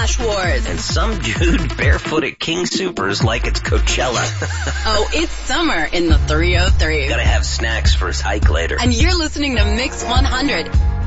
Splash Wars. And some dude barefoot at King Soopers like it's Coachella. Oh, it's summer in the 303. Gotta have snacks for his hike later. And you're listening to Mix 100.